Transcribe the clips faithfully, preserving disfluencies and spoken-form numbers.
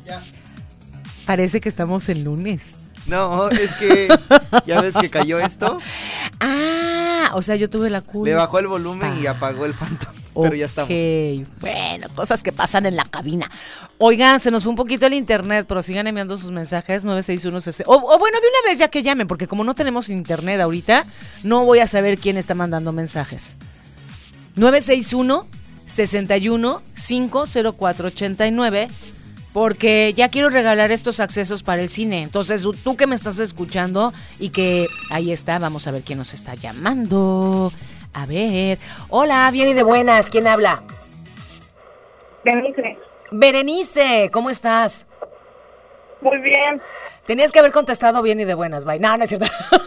Ya. Parece que estamos el lunes. No, es que ya ves que cayó esto. Ah, o sea, yo tuve la culpa. Le bajó el volumen y apagó el Phantom. Pero ya estamos. Ok, bueno, cosas que pasan en la cabina. Oigan, se nos fue un poquito el internet, pero sigan enviando sus mensajes nueve seis uno o, o bueno, de una vez ya que llamen, porque como no tenemos internet ahorita, no voy a saber quién está mandando mensajes. nueve seis uno, seis uno, cinco cero cuatro ocho nueve, porque ya quiero regalar estos accesos para el cine. Entonces, tú que me estás escuchando y que ahí está, vamos a ver quién nos está llamando. A ver, hola, bien y de buenas, ¿quién habla? Berenice. Berenice, ¿cómo estás? Muy bien. Tenías que haber contestado bien y de buenas, bye. No, no es cierto.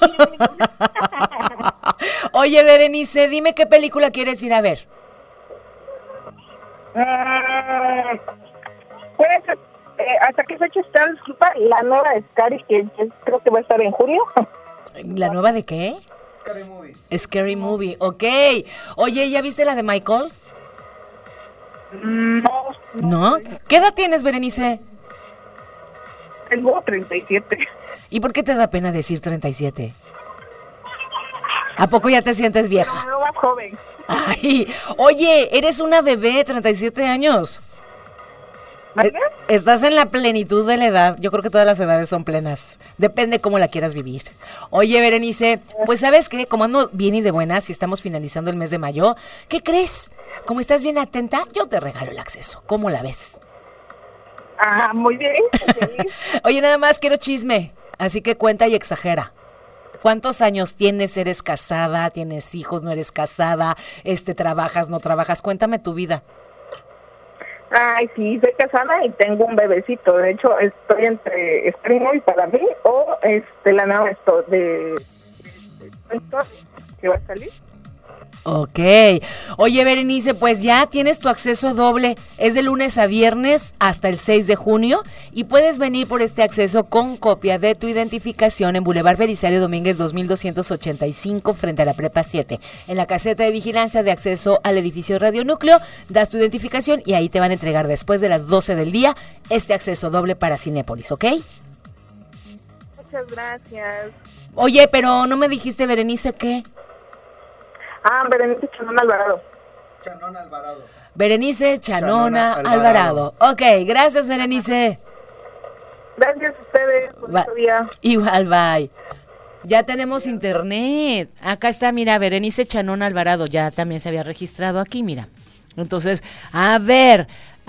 Oye, Berenice, dime qué película quieres ir a ver. Uh, pues, eh, ¿hasta qué fecha está, disculpa, la nueva de Scary, que que creo que va a estar en junio? ¿La nueva de qué? Scary Movie. Scary Movie, ok. Oye, ¿ya viste la de Michael? No. ¿No? ¿Qué edad tienes, Berenice? Tengo treinta y siete. ¿Y por qué te da pena decir treinta y siete? ¿A poco ya te sientes vieja? No, más joven. Ay, oye, eres una bebé, treinta y siete años. ¿Vale? Estás en la plenitud de la edad. Yo creo que todas las edades son plenas. Depende cómo la quieras vivir. Oye, Berenice, pues ¿sabes qué? Como ando bien y de buenas y estamos finalizando el mes de mayo, ¿qué crees? Como estás bien atenta, yo te regalo el acceso. ¿Cómo la ves? Ah, muy bien. Oye, nada más quiero chisme, así que cuenta y exagera. ¿Cuántos años tienes? ¿Eres casada? ¿Tienes hijos? ¿No eres casada? Este, ¿trabajas? ¿No trabajas? Cuéntame tu vida. Ay, sí, soy casada y tengo un bebecito. De hecho, estoy entre Scary Movie para mí o este, la nueva esto de, de, de Story, que va a salir. Ok. Oye, Berenice, pues ya tienes tu acceso doble. Es de lunes a viernes hasta el seis de junio y puedes venir por este acceso con copia de tu identificación en Boulevard Belisario Domínguez dos mil doscientos ochenta y cinco frente a la Prepa siete. En la caseta de vigilancia de acceso al edificio Radio Núcleo, das tu identificación y ahí te van a entregar después de las doce del día este acceso doble para Cinépolis, ¿ok? Muchas gracias. Oye, pero no me dijiste, Berenice, ¿qué? Ah, Berenice Chanón Alvarado. Chanón Alvarado. Berenice Chanona, Chanona Alvarado. Alvarado. Ok, gracias, Berenice. Gracias a ustedes por Va- este día. Igual, bye. Ya tenemos internet. Acá está, mira, Berenice Chanón Alvarado. Ya también se había registrado aquí, mira. Entonces, a ver,